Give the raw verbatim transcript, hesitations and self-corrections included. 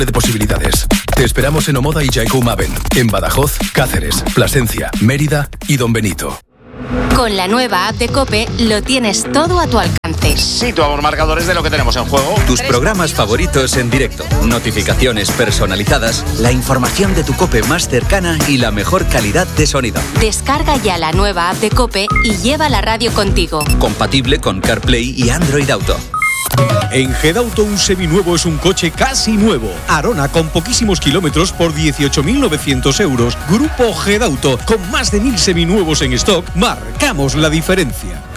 de posibilidades. Te esperamos en Omoda y Jaicou Maven, en Badajoz, Cáceres, Plasencia, Mérida y Don Benito. Con la nueva app de COPE lo tienes todo a tu alcance. Situamos marcadores de lo que tenemos en juego. Tus programas favoritos en directo, notificaciones personalizadas, la información de tu COPE más cercana y la mejor calidad de sonido. Descarga ya la nueva app de COPE y lleva la radio contigo. Compatible con CarPlay y Android Auto. En Gedauto un seminuevo es un coche casi nuevo. Arona con poquísimos kilómetros por dieciocho mil novecientos euros. Grupo Gedauto, con más de mil seminuevos en stock, marcamos la diferencia.